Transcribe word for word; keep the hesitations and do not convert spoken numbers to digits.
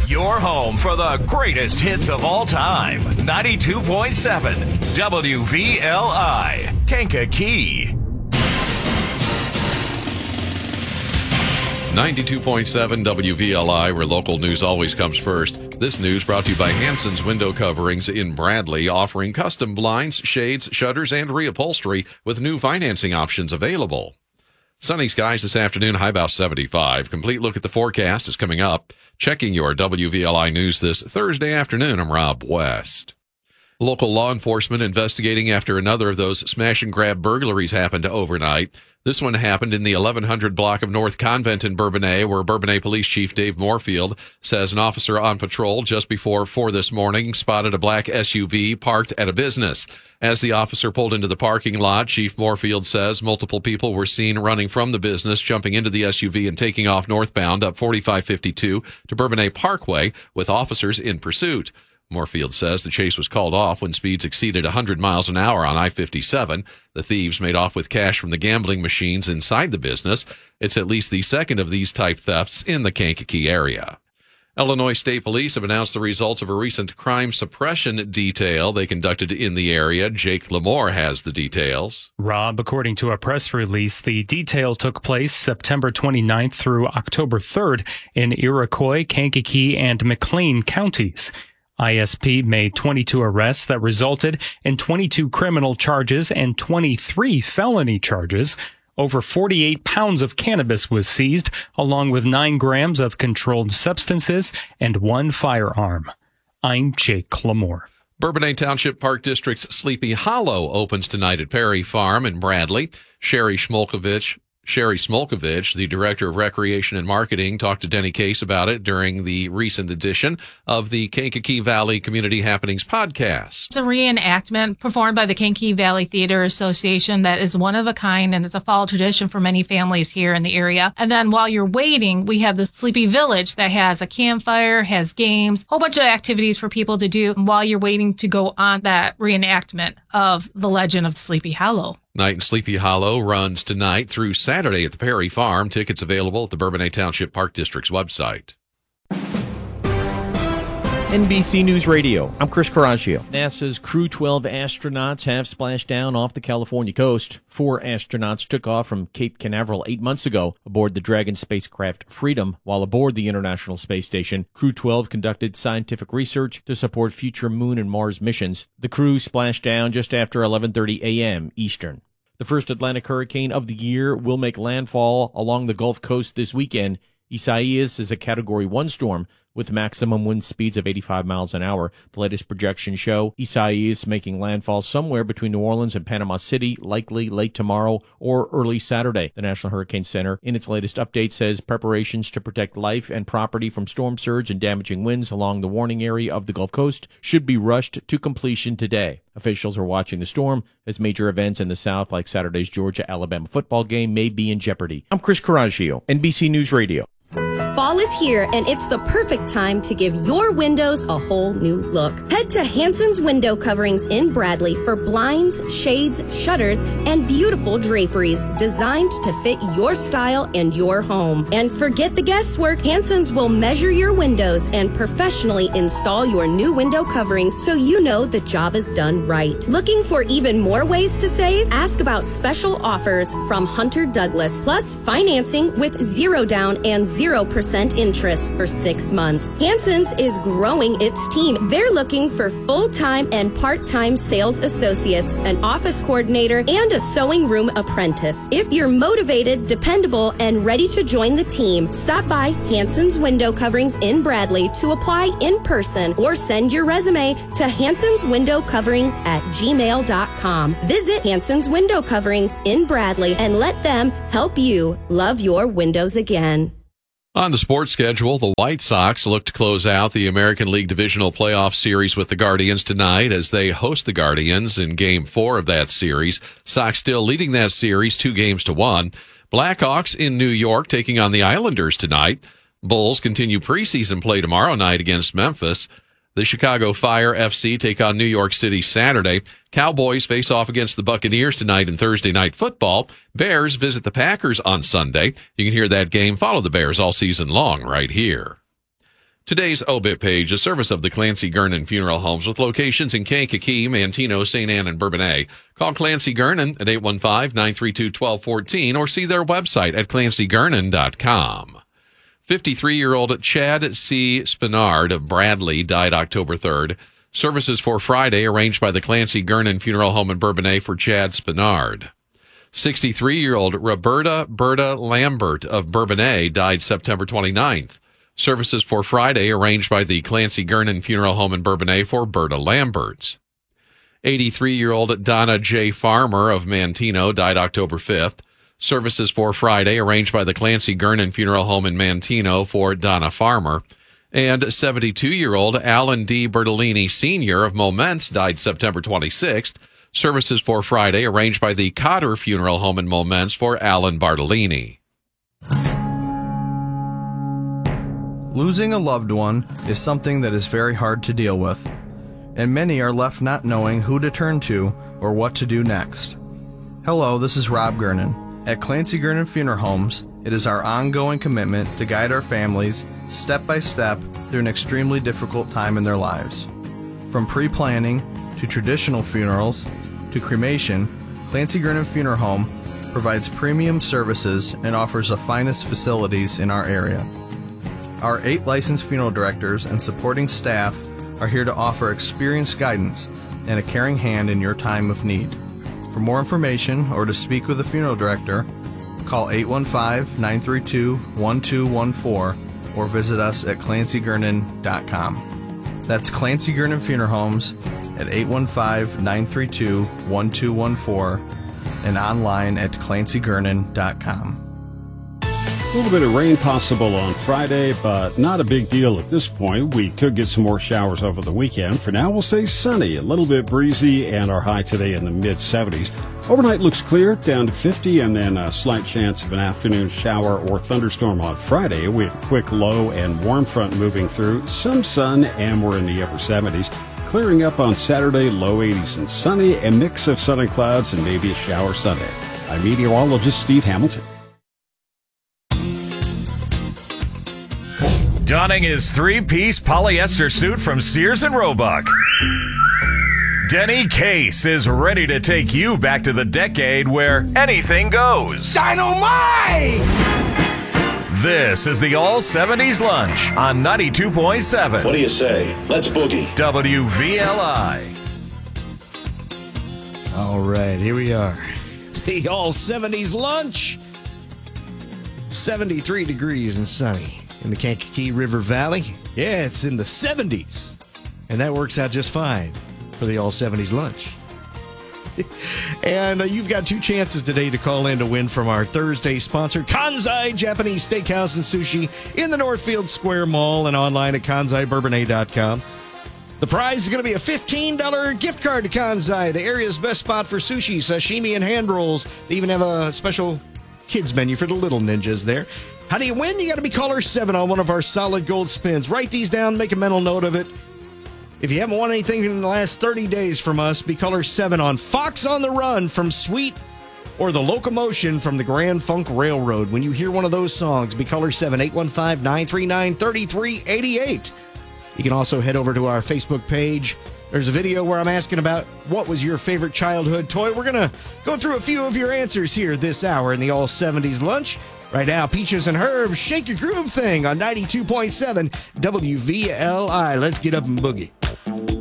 Your home for the greatest hits of all time. ninety-two point seven W V L I, Kankakee. ninety-two point seven W V L I, where local news always comes first. This news brought to you by Hanson's Window Coverings in Bradley, offering custom blinds, shades, shutters, and reupholstery with new financing options available. Sunny skies this afternoon, high about seventy-five. Complete look at the forecast is coming up. Checking your W V L I news this Thursday afternoon, I'm Rob West. Local law enforcement investigating after another of those smash-and-grab burglaries happened overnight. This one happened in the eleven hundred block of North Convent in Bourbonnais, where Bourbonnais Police Chief Dave Moorfield says an officer on patrol just before four this morning spotted a black S U V parked at a business. As the officer pulled into the parking lot, Chief Moorfield says multiple people were seen running from the business, jumping into the S U V and taking off northbound up forty-five fifty-two to Bourbonnais Parkway with officers in pursuit. Moorfield says the chase was called off when speeds exceeded one hundred miles an hour on I fifty-seven. The thieves made off with cash from the gambling machines inside the business. It's at least the second of these type thefts in the Kankakee area. Illinois State Police have announced the results of a recent crime suppression detail they conducted in the area. Jake Lamore has the details. Rob, according to a press release, the detail took place September twenty-ninth through October third in Iroquois, Kankakee, and McLean counties. I S P made twenty-two arrests that resulted in twenty-two criminal charges and twenty-three felony charges. Over forty-eight pounds of cannabis was seized, along with nine grams of controlled substances and one firearm. I'm Jake Lamore. Bourbonnais Township Park District's Sleepy Hollow opens tonight at Perry Farm in Bradley. Sherry Smolkovich Sherry Smolkovich, the Director of Recreation and Marketing, talked to Denny Case about it during the recent edition of the Kankakee Valley Community Happenings podcast. It's a reenactment performed by the Kankakee Valley Theater Association that is one of a kind, and it's a fall tradition for many families here in the area. And then while you're waiting, we have the Sleepy Village that has a campfire, has games, a whole bunch of activities for people to do while you're waiting to go on that reenactment of the legend of Sleepy Hollow. Night in Sleepy Hollow runs tonight through Saturday at the Perry Farm. Tickets available at the Bourbonnais Township Park District's website. N B C News Radio, I'm Chris Coraggio. NASA's Crew twelve astronauts have splashed down off the California coast. Four astronauts took off from Cape Canaveral eight months ago aboard the Dragon spacecraft Freedom. While aboard the International Space Station, Crew twelve conducted scientific research to support future Moon and Mars missions. The crew splashed down just after eleven thirty a.m. Eastern. The first Atlantic hurricane of the year will make landfall along the Gulf Coast this weekend. Isaias is a Category one storm with maximum wind speeds of eighty-five miles an hour. The latest projections show Isaias making landfall somewhere between New Orleans and Panama City, likely late tomorrow or early Saturday. The National Hurricane Center, in its latest update, says preparations to protect life and property from storm surge and damaging winds along the warning area of the Gulf Coast should be rushed to completion today. Officials are watching the storm as major events in the South, like Saturday's Georgia-Alabama football game, may be in jeopardy. I'm Chris Coraggio, N B C News Radio. Fall is here, and it's the perfect time to give your windows a whole new look. Head to Hanson's Window Coverings in Bradley for blinds, shades, shutters, and beautiful draperies designed to fit your style and your home. And forget the guesswork. Hanson's will measure your windows and professionally install your new window coverings so you know the job is done right. Looking for even more ways to save? Ask about special offers from Hunter Douglas, plus financing with zero down and zero percent interest for six months. Hanson's is growing its team. They're looking for full-time and part-time sales associates, an office coordinator, and a sewing room apprentice. If you're motivated, dependable, and ready to join the team, stop by Hanson's Window Coverings in Bradley to apply in person or send your resume to Hanson's Window Coverings at gmail dot com. Visit Hanson's Window Coverings in Bradley and let them help you love your windows again. On the sports schedule, the White Sox look to close out the American League Divisional Playoff Series with the Guardians tonight as they host the Guardians in Game four of that series. Sox still leading that series two games to one. Blackhawks in New York taking on the Islanders tonight. Bulls continue preseason play tomorrow night against Memphis. The Chicago Fire F C take on New York City Saturday. Cowboys face off against the Buccaneers tonight in Thursday Night Football. Bears visit the Packers on Sunday. You can hear that game, follow the Bears all season long right here. Today's obit page is service of the Clancy Gernon Funeral Homes with locations in Kankakee, Manteno, Saint Anne, and Bourbonnais. Call Clancy Gernon at eight one five, nine three two, one two one four or see their website at clancy gernon dot com. fifty-three-year-old Chad C. Spinard of Bradley died October third. Services for Friday arranged by the Clancy Gernon Funeral Home in Bourbonnais for Chad Spinard. sixty-three-year-old Roberta Berta Lambert of Bourbonnais died September twenty-ninth. Services for Friday arranged by the Clancy Gernon Funeral Home in Bourbonnais for Berta Lambert. eighty-three-year-old Donna J. Farmer of Manteno died October fifth. Services for Friday arranged by the Clancy Gernon Funeral Home in Manteno for Donna Farmer. And seventy-two-year-old Alan D. Bertolini Senior of Moments died September twenty-sixth. Services for Friday arranged by the Cotter Funeral Home in Moments for Alan Bartolini. Losing a loved one is something that is very hard to deal with, and many are left not knowing who to turn to or what to do next. Hello, this is Rob Gernon. At Clancy Gernon Funeral Homes, it is our ongoing commitment to guide our families step by step through an extremely difficult time in their lives. From pre-planning to traditional funerals to cremation, Clancy Gernon Funeral Home provides premium services and offers the finest facilities in our area. Our eight licensed funeral directors and supporting staff are here to offer experienced guidance and a caring hand in your time of need. For more information or to speak with a funeral director, call eight one five, nine three two, one two one four or visit us at clancy gernon dot com. That's Clancy Gernon Funeral Homes at eight one five, nine three two, one two one four and online at clancy gernon dot com. A little bit of rain possible on Friday, but not a big deal at this point. We could get some more showers over the weekend. For now, we'll stay sunny, a little bit breezy, and our high today in the mid seventies. Overnight looks clear, down to fifty, and then a slight chance of an afternoon shower or thunderstorm on Friday. We have a quick low and warm front moving through, some sun, and we're in the upper seventies. Clearing up on Saturday, low eighties and sunny, a mix of sun and clouds, and maybe a shower Sunday. I'm meteorologist Steve Hamilton. Donning his three-piece polyester suit from Sears and Roebuck, Denny Case is ready to take you back to the decade where anything goes. Dynamite! This is the All seventies Lunch on ninety-two point seven. What do you say? Let's boogie. W V L I. All right, here we are. The All seventies Lunch. seventy-three degrees and sunny in the Kankakee River Valley. Yeah, it's in the seventies. And that works out just fine for the All seventies Lunch. And uh, you've got two chances today to call in to win from our Thursday sponsor, Kansai Japanese Steakhouse and Sushi in the Northfield Square Mall and online at kansai bourbonnais dot com. The prize is going to be a fifteen dollars gift card to Kansai, the area's best spot for sushi, sashimi, and hand rolls. They even have a special kids menu for the little ninjas there. How do you win? You got to be caller seven on one of our solid gold spins. Write these down, make a mental note of it. If you haven't won anything in the last thirty days from us, be caller seven on Fox on the Run from Sweet or The Locomotion from the Grand Funk Railroad. When you hear one of those songs, be caller seven, eight one five, nine three nine, three three eight eight. You can also head over to our Facebook page. There's a video where I'm asking about what was your favorite childhood toy. We're going to go through a few of your answers here this hour in the All seventies Lunch. Right now, Peaches and Herb, Shake Your Groove Thing on ninety-two point seven W V L I. Let's get up and boogie.